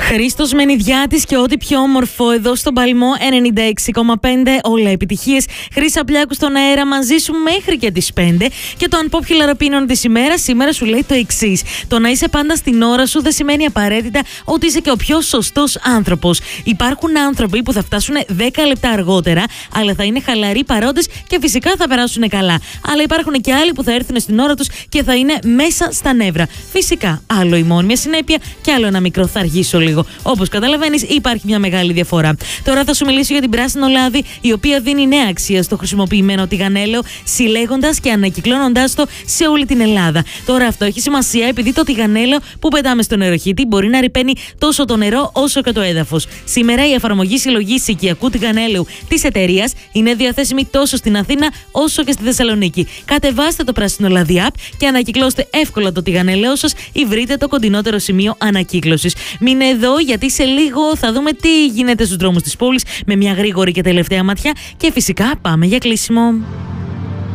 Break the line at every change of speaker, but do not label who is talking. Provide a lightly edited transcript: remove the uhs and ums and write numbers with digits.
Χρήστος Μενιδιάτης και ό,τι πιο όμορφο εδώ στον Παλμό 96,5. Όλα επιτυχίες. Χρύσα Πλιάκου στον αέρα μαζί σου μέχρι και τις 5. Και το unpopular opinion της ημέρας σήμερα σου λέει το εξής: το να είσαι πάντα στην ώρα σου δεν σημαίνει απαραίτητα ότι είσαι και ο πιο σωστός άνθρωπος. Υπάρχουν άνθρωποι που θα φτάσουν 10 λεπτά αργότερα, αλλά θα είναι χαλαροί παρόντες και φυσικά θα περάσουν καλά. Αλλά υπάρχουν και άλλοι που θα έρθουν στην ώρα τους και θα είναι μέσα στα νεύρα. Φυσικά, άλλο η μόνιμη συνέπεια και άλλο ένα μικρό θα αργήσω λίγο. Όπως καταλαβαίνεις, υπάρχει μια μεγάλη διαφορά. Τώρα θα σου μιλήσω για την πράσινο λάδι, η οποία δίνει νέα αξία στο χρησιμοποιημένο τηγανέλαιο, συλλέγοντας και ανακυκλώνοντας το σε όλη την Ελλάδα. Τώρα αυτό έχει σημασία επειδή το τηγανέλαιο που πετάμε στο νεροχύτη μπορεί να ρυπαίνει τόσο το νερό όσο και το έδαφος. Σήμερα η εφαρμογή συλλογής οικιακού τηγανέλαιου της εταιρείας είναι διαθέσιμη τόσο στην Αθήνα όσο και στη Θεσσαλονίκη. Κατεβάστε το πράσινο λάδι app και ανακυκλώστε εύκολα το τηγανέλαιό σας ή βρείτε το κοντινότερο σημείο ανακύκλωσης. Μείνε εδώ, γιατί σε λίγο θα δούμε τι γίνεται στους δρόμους της πόλης με μια γρήγορη και τελευταία ματιά και φυσικά πάμε για κλείσιμο.